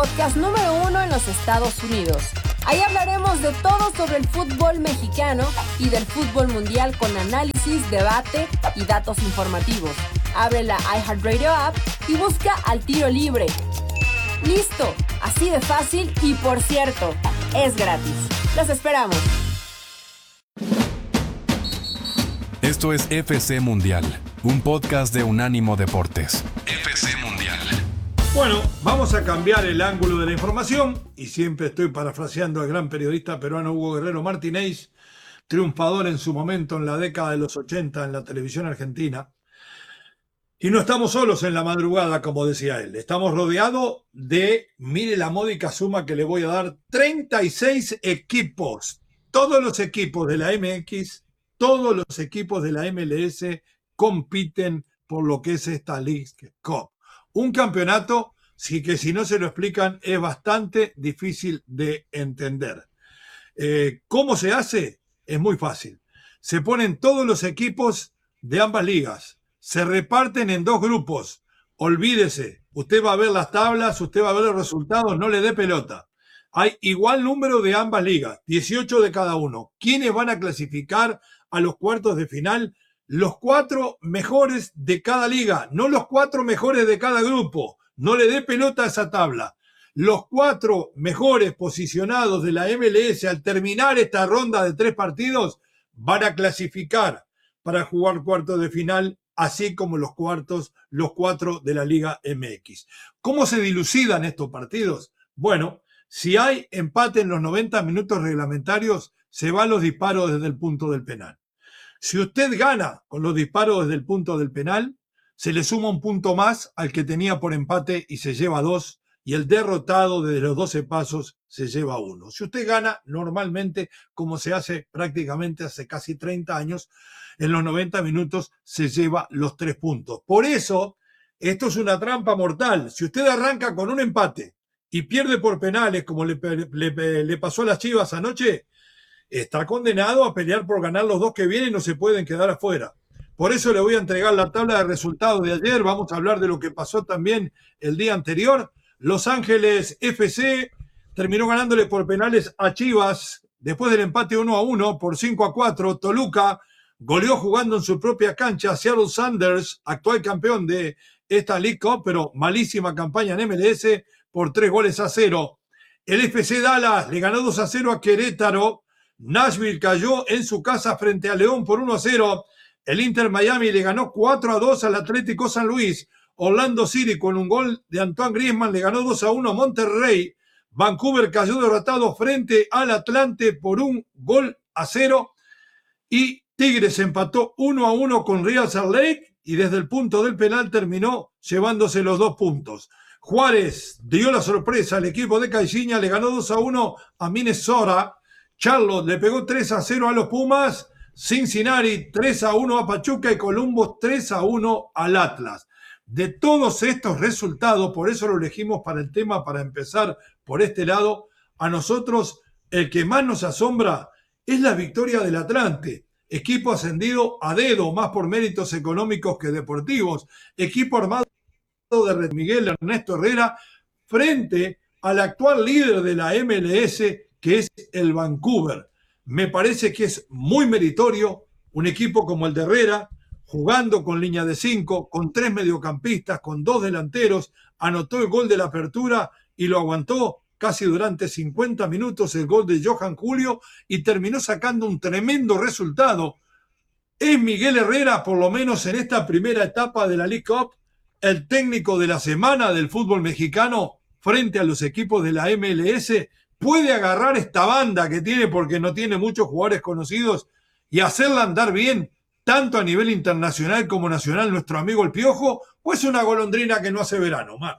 podcast número 1 en los Estados Unidos. Ahí hablaremos de todo sobre el fútbol mexicano y del fútbol mundial con análisis, debate y datos informativos. Abre la iHeartRadio app y busca Al Tiro Libre. ¡Listo! Así de fácil y, por cierto, es gratis. ¡Los esperamos! Esto es FC Mundial, un podcast de Unánimo Deportes. FC Mundial. Bueno, vamos a cambiar el ángulo de la información y siempre estoy parafraseando al gran periodista peruano Hugo Guerrero Martínez, triunfador en su momento en la década de los 80 en la televisión argentina. Y no estamos solos en la madrugada, como decía él. Estamos rodeados de, mire la módica suma que le voy a dar, 36 equipos. Todos los equipos de la MX, todos los equipos de la MLS compiten por lo que es esta League Cup. Un campeonato que si no se lo explican es bastante difícil de entender. ¿Cómo se hace? Es muy fácil. Se ponen todos los equipos de ambas ligas. Se reparten en dos grupos. Olvídese, usted va a ver las tablas, usted va a ver los resultados, no le dé pelota. Hay igual número de ambas ligas, 18 de cada uno. ¿Quiénes van a clasificar a los cuartos de final? Los 4 mejores de cada liga, no los 4 mejores de cada grupo. No le dé pelota a esa tabla. Los 4 mejores posicionados de la MLS al terminar esta ronda de 3 partidos van a clasificar para jugar cuartos de final, así como los 4 de la Liga MX. ¿Cómo se dilucidan estos partidos? Bueno, si hay empate en los 90 minutos reglamentarios, se van los disparos desde el punto del penal. Si usted gana con los disparos desde el punto del penal, se le suma un punto más al que tenía por empate y se lleva 2, y el derrotado desde los 12 pasos se lleva 1. Si usted gana normalmente, como se hace prácticamente hace casi 30 años, en los 90 minutos se lleva los 3 puntos. Por eso, esto es una trampa mortal. Si usted arranca con un empate y pierde por penales, como le pasó a las Chivas anoche, está condenado a pelear por ganar los 2 que vienen y no se pueden quedar afuera. Por eso le voy a entregar la tabla de resultados de ayer. Vamos a hablar de lo que pasó también el día anterior. Los Ángeles FC terminó ganándole por penales a Chivas después del empate 1-1 por 5-4. Toluca goleó jugando en su propia cancha a Seattle Sounders, actual campeón de esta League Cup, pero malísima campaña en MLS, por 3-0. El FC Dallas le ganó 2-0 a Querétaro. Nashville cayó en su casa frente a León por 1-0. El Inter Miami le ganó 4-2 al Atlético San Luis. Orlando City con un gol de Antoine Griezmann le ganó 2-1 a Monterrey. Vancouver cayó derrotado frente al Atlante por 1-0. Y Tigres empató 1-1 con Real Salt Lake y desde el punto del penal terminó llevándose los 2 puntos. Juárez dio la sorpresa al equipo de Caixinha, le ganó 2-1 a Minnesota. Charlotte le pegó 3-0 a los Pumas, Cincinnati 3-1 a Pachuca y Columbus 3-1 al Atlas. De todos estos resultados, por eso lo elegimos para el tema, para empezar por este lado, a nosotros el que más nos asombra es la victoria del Atlante, equipo ascendido a dedo, más por méritos económicos que deportivos, equipo armado de Miguel Ernesto Herrera, frente al actual líder de la MLS, que es el Vancouver. Me parece que es muy meritorio un equipo como el de Herrera, jugando con línea de 5, con 3 mediocampistas, con 2 delanteros, anotó el gol de la apertura y lo aguantó casi durante 50 minutos el gol de Johan Julio y terminó sacando un tremendo resultado. Es Miguel Herrera, por lo menos en esta primera etapa de la League Cup, el técnico de la semana del fútbol mexicano frente a los equipos de la MLS. Puede agarrar esta banda que tiene, porque no tiene muchos jugadores conocidos, y hacerla andar bien, tanto a nivel internacional como nacional, nuestro amigo el Piojo, o es una golondrina que no hace verano, Mar.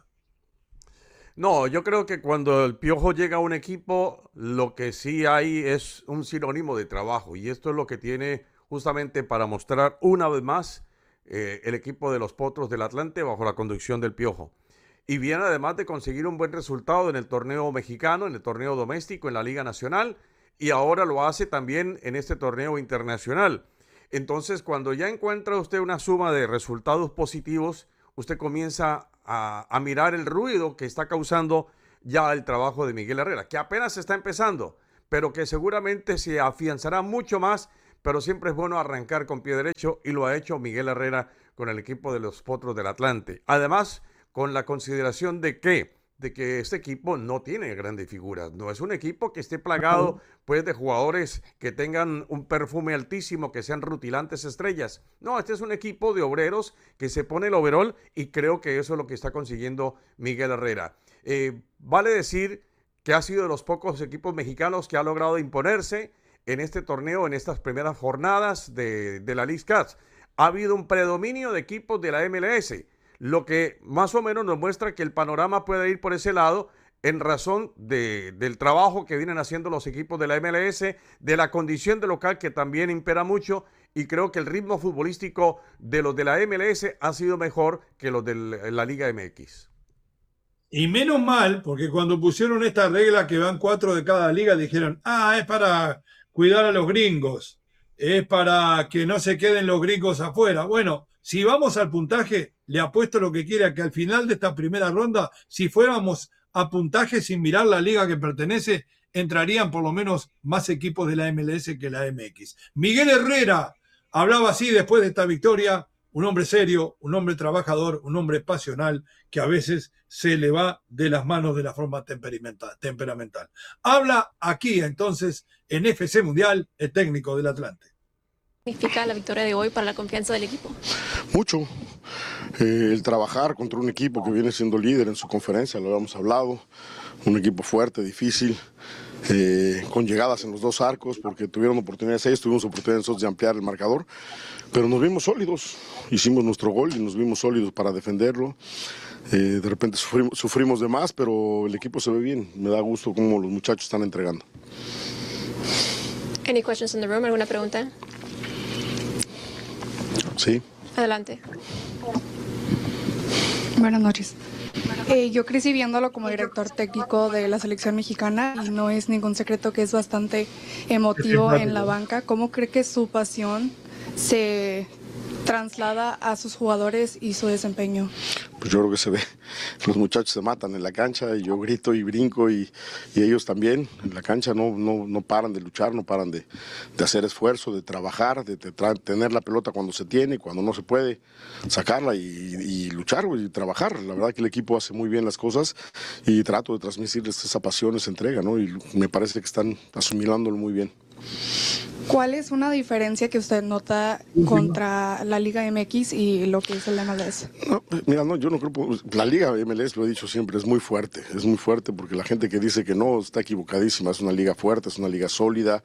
No, yo creo que cuando el Piojo llega a un equipo, lo que sí hay es un sinónimo de trabajo, y esto es lo que tiene justamente para mostrar una vez más el equipo de los Potros del Atlante bajo la conducción del Piojo. Y viene además de conseguir un buen resultado en el torneo mexicano, en el torneo doméstico, en la Liga Nacional, y ahora lo hace también en este torneo internacional. Entonces, cuando ya encuentra usted una suma de resultados positivos, usted comienza a mirar el ruido que está causando ya el trabajo de Miguel Herrera, que apenas está empezando, pero que seguramente se afianzará mucho más, pero siempre es bueno arrancar con pie derecho y lo ha hecho Miguel Herrera con el equipo de los Potros del Atlante. Además, con la consideración de que este equipo no tiene grandes figuras, no es un equipo que esté plagado pues de jugadores que tengan un perfume altísimo, que sean rutilantes estrellas. No, este es un equipo de obreros que se pone el overol y creo que eso es lo que está consiguiendo Miguel Herrera. Vale decir que ha sido de los pocos equipos mexicanos que ha logrado imponerse en este torneo, en estas primeras jornadas de la Leagues Cup. Ha habido un predominio de equipos de la MLS, lo que más o menos nos muestra que el panorama puede ir por ese lado en razón del trabajo que vienen haciendo los equipos de la MLS, de la condición de local que también impera mucho, y creo que el ritmo futbolístico de los de la MLS ha sido mejor que los de la Liga MX. Y menos mal, porque cuando pusieron esta regla que van 4 de cada liga, dijeron, es para cuidar a los gringos, es para que no se queden los gringos afuera. Bueno, si vamos al puntaje, le apuesto lo que quiera, que al final de esta primera ronda, si fuéramos a puntaje sin mirar la liga que pertenece, entrarían por lo menos más equipos de la MLS que la MX. Miguel Herrera hablaba así después de esta victoria, un hombre serio, un hombre trabajador, un hombre pasional, que a veces se le va de las manos de la forma temperamental. Habla aquí entonces en FC Mundial el técnico del Atlante. ¿Qué significa la victoria de hoy para la confianza del equipo? Mucho. El trabajar contra un equipo que viene siendo líder en su conferencia, lo habíamos hablado, un equipo fuerte, difícil, con llegadas en los dos arcos, porque tuvieron oportunidades ellos, tuvimos oportunidades nosotros de ampliar el marcador, pero nos vimos sólidos, hicimos nuestro gol y nos vimos sólidos para defenderlo. De repente sufrimos de más, pero el equipo se ve bien, me da gusto cómo los muchachos están entregando. Any questions in the room? ¿Alguna pregunta? Sí. Adelante. Buenas noches. Yo crecí viéndolo como director técnico de la selección mexicana y no es ningún secreto que es bastante emotivo en la banca. ¿Cómo cree que su pasión se traslada a sus jugadores y su desempeño? Pues yo creo que se ve, los muchachos se matan en la cancha y yo grito y brinco y ellos también en la cancha no paran de luchar, no paran de hacer esfuerzo, de trabajar, de tener la pelota cuando se tiene, cuando no se puede, sacarla y luchar y trabajar. La verdad que el equipo hace muy bien las cosas y trato de transmitirles esa pasión, esa entrega, ¿no? Y me parece que están asimilándolo muy bien. ¿Cuál es una diferencia que usted nota contra la Liga MX y lo que es el MLS? No, mira, yo no creo, la Liga MLS, lo he dicho siempre, es muy fuerte porque la gente que dice que no está equivocadísima, es una liga fuerte, es una liga sólida.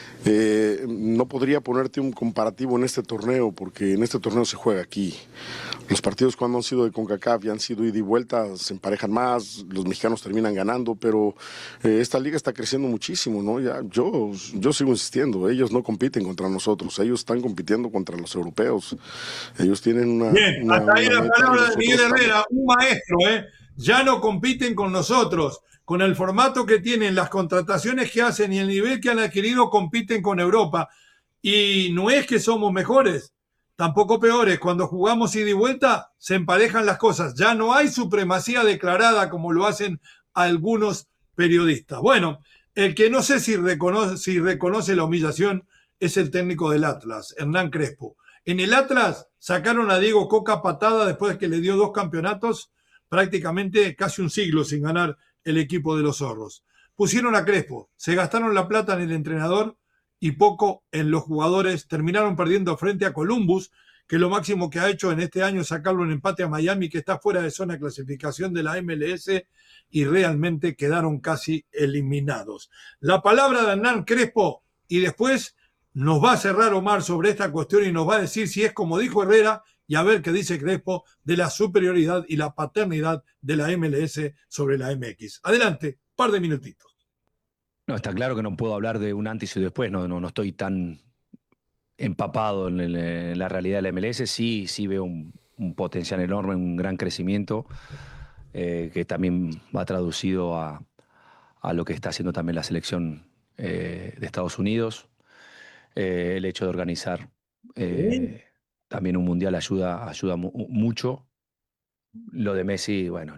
No podría ponerte un comparativo en este torneo, porque en este torneo se juega aquí. Los partidos cuando han sido de CONCACAF y han sido ida y vuelta, se emparejan más, los mexicanos terminan ganando, pero esta liga está creciendo muchísimo, ¿no? Yo sigo insistiendo, ellos no compiten contra nosotros, ellos están compitiendo contra los europeos. Ellos tienen una... Bien, hasta ahí la palabra de Miguel Herrera, un maestro, ya no compiten con nosotros. Con el formato que tienen, las contrataciones que hacen y el nivel que han adquirido, compiten con Europa. Y no es que somos mejores, tampoco peores. Cuando jugamos ida y vuelta, se emparejan las cosas. Ya no hay supremacía declarada como lo hacen algunos periodistas. Bueno, el que no sé si reconoce la humillación es el técnico del Atlas, Hernán Crespo. En el Atlas sacaron a Diego Coca patada después de que le dio 2 campeonatos, prácticamente casi un siglo sin ganar el equipo de los zorros. Pusieron a Crespo, se gastaron la plata en el entrenador y poco en los jugadores. Terminaron perdiendo frente a Columbus, que lo máximo que ha hecho en este año es sacarlo en empate a Miami, que está fuera de zona de clasificación de la MLS, y realmente quedaron casi eliminados. La palabra de Hernán Crespo, y después nos va a cerrar Omar sobre esta cuestión y nos va a decir si es como dijo Herrera, y a ver qué dice Crespo de la superioridad y la paternidad de la MLS sobre la MX. Adelante, par de minutitos. No, está claro que no puedo hablar de un antes y después, no estoy tan empapado en la realidad de la MLS. Sí veo un potencial enorme, un gran crecimiento, que también va traducido a lo que está haciendo también la selección de Estados Unidos. El hecho de organizar también un mundial ayuda mucho Lo de Messi, bueno,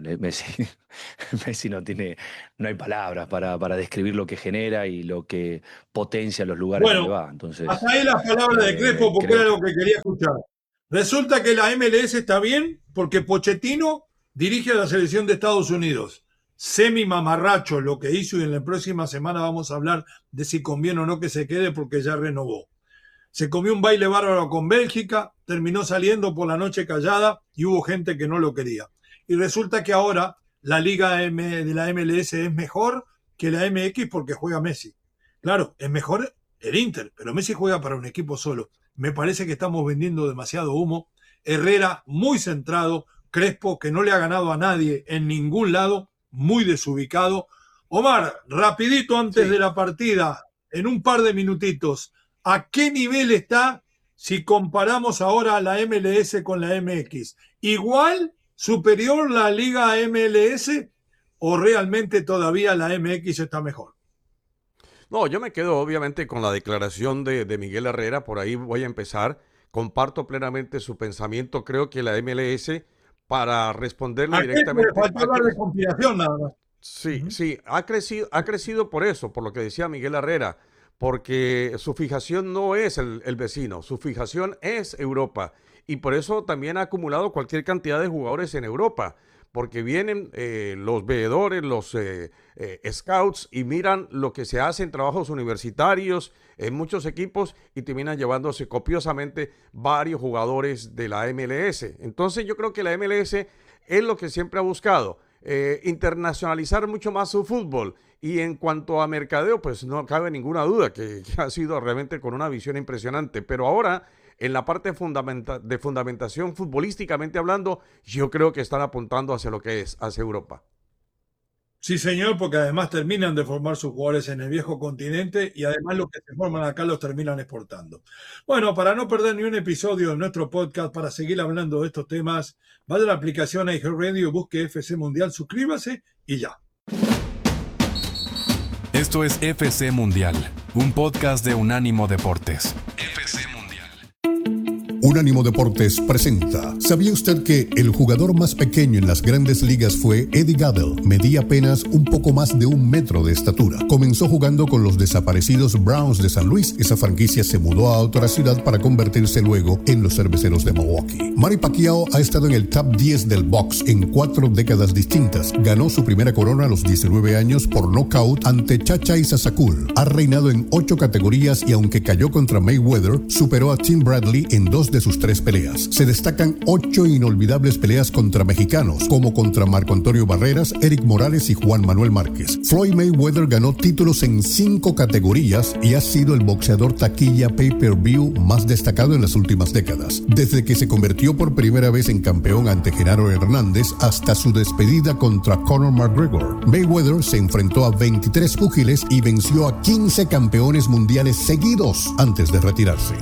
Messi no hay palabras para describir lo que genera y lo que potencia los lugares donde Bueno, va. Entonces, hasta ahí las palabras de Crespo porque era creo lo que quería escuchar. Resulta que la MLS está bien porque Pochettino dirige a la selección de Estados Unidos. Semi mamarracho lo que hizo y en la próxima semana vamos a hablar de si conviene o no que se quede porque ya renovó. Se comió un baile bárbaro con Bélgica, terminó saliendo por la noche callada y hubo gente que no lo quería. Y resulta que ahora la Liga de la MLS es mejor que la MX porque juega Messi. Claro, es mejor el Inter, pero Messi juega para un equipo solo. Me parece que estamos vendiendo demasiado humo. Herrera muy centrado, Crespo que no le ha ganado a nadie en ningún lado, muy desubicado. Omar, rapidito antes de la partida, en un par de minutitos, ¿a qué nivel está si comparamos ahora la MLS con la MX? ¿Igual, superior la Liga MLS o realmente todavía la MX está mejor? No, yo me quedo obviamente con la declaración de Miguel Herrera, por ahí voy a empezar. Comparto plenamente su pensamiento, creo que la MLS, para responderle directamente... Le falta hablar de conspiración nada más. Sí, sí, ha crecido por eso, por lo que decía Miguel Herrera, porque su fijación no es el vecino, su fijación es Europa, y por eso también ha acumulado cualquier cantidad de jugadores en Europa, porque vienen los veedores, los scouts, y miran lo que se hace en trabajos universitarios, en muchos equipos, y terminan llevándose copiosamente varios jugadores de la MLS. Entonces yo creo que la MLS es lo que siempre ha buscado, internacionalizar mucho más su fútbol, y en cuanto a mercadeo, pues no cabe ninguna duda que ha sido realmente con una visión impresionante, pero ahora en la parte de fundamentación futbolísticamente hablando, yo creo que están apuntando hacia lo que es, hacia Europa. Sí, señor, porque además terminan de formar sus jugadores en el viejo continente y además los que se forman acá los terminan exportando. Bueno, para no perder ni un episodio de nuestro podcast, para seguir hablando de estos temas, vaya a la aplicación iHeartRadio, busque FC Mundial, suscríbase y ya. Esto es FC Mundial, un podcast de Unánimo Deportes. FC Mundial. Unánimo Deportes presenta. ¿Sabía usted que el jugador más pequeño en las grandes ligas fue Eddie Gaedel? Medía apenas un poco más de 1 metro de estatura. Comenzó jugando con los desaparecidos Browns de San Luis. Esa franquicia se mudó a otra ciudad para convertirse luego en los Cerveceros de Milwaukee. Manny Pacquiao ha estado en el top 10 del box en 4 décadas distintas. Ganó su primera corona a los 19 años por nocaut ante Chacha Isasakul. Ha reinado en 8 categorías y aunque cayó contra Mayweather, superó a Tim Bradley en 2 de sus 3 peleas. Se destacan 8 inolvidables peleas contra mexicanos, como contra Marco Antonio Barreras, Eric Morales y Juan Manuel Márquez. Floyd Mayweather ganó títulos en 5 categorías y ha sido el boxeador taquilla pay-per-view más destacado en las últimas décadas. Desde que se convirtió por primera vez en campeón ante Genaro Hernández hasta su despedida contra Conor McGregor, Mayweather se enfrentó a 23 púgiles y venció a 15 campeones mundiales seguidos antes de retirarse.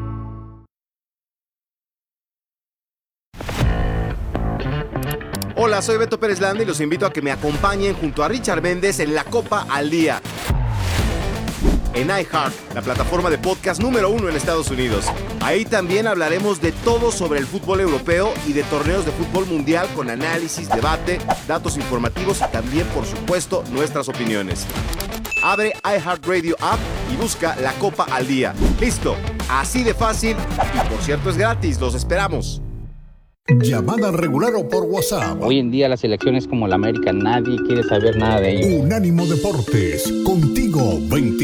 Hola, soy Beto Pérez Landa y los invito a que me acompañen junto a Richard Méndez en La Copa al Día. En iHeart, la plataforma de podcast número 1 en Estados Unidos. Ahí también hablaremos de todo sobre el fútbol europeo y de torneos de fútbol mundial con análisis, debate, datos informativos y también, por supuesto, nuestras opiniones. Abre iHeartRadio app y busca La Copa al Día. ¡Listo! Así de fácil y, por cierto, es gratis. ¡Los esperamos! Llamada regular o por WhatsApp. Hoy en día las elecciones como la América, nadie quiere saber nada de ellos. Unánimo Deportes, contigo 24